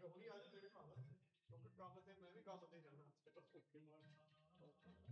ਹੁਣੀ ਆ ਜਾਓ ਮੇਰੇ ਘਰ, ਕਿਉਂਕਿ ਕੰਮ ਤੇ ਮੈਂ ਵੀ ਕੰਮ ਤੇ ਜਾਣਾ।